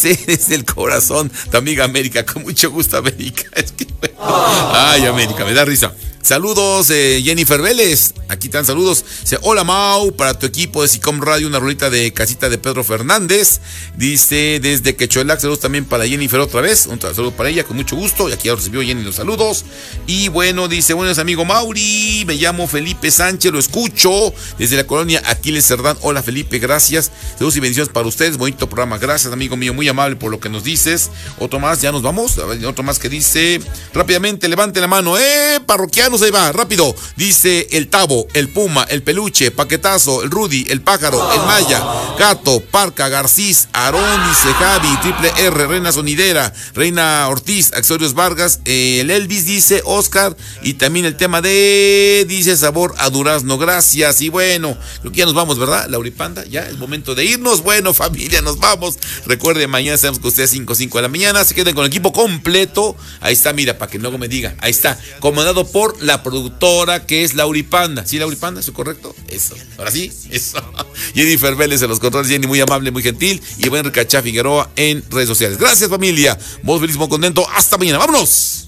dice desde el corazón, tu amiga América, con mucho gusto, América. Es que, ay, América, me da risa. Saludos, Jennifer Vélez. Aquí están saludos. Dice, hola Mau, para tu equipo de Sicom Radio, una rolita de casita de Pedro Fernández. Dice, desde Quecholac, saludos también para Jennifer otra vez. Un saludo para ella, con mucho gusto. Y aquí ya recibió Jenny los saludos. Y bueno, dice, buenos amigo Mauri, me llamo Felipe Sánchez, lo escucho desde la colonia Aquiles Cerdán. Hola Felipe, gracias. Saludos y bendiciones para ustedes. Bonito programa. Gracias, amigo mío, muy amable por lo que nos dices. Otro más, ya nos vamos. A ver, otro más que dice, rápidamente, levante la mano. Parroquianos, ahí va, rápido. Dice el Tavo, el Puma, el Peluche, Paquetazo, el Rudy, el Pájaro, el Maya, Gato, Parca, Garcís, Aarón, dice Javi, Triple R, Reina Sonidera, Reina Ortiz, Accesorios Vargas, el Elvis, dice Oscar, y también el tema de, dice Sabor a Durazno. Gracias. Y bueno, creo que ya nos vamos, ¿verdad? Lauripanda, ya es momento de irnos. Bueno, familia, nos vamos. Recuerden, mañana sabemos que ustedes 5 de la mañana se queden con el equipo completo. Ahí está, mira, para que luego me diga. Ahí está, comandado por la productora que es Lauripanda. ¿Sí, Lauripanda? ¿Es correcto? Eso. Ahora sí, eso. Jennifer Vélez en los controles. Jenny, muy amable, muy gentil. Y buen Ricachá Figueroa en redes sociales. Gracias, familia. Vos feliz, muy contento. Hasta mañana. ¡Vámonos!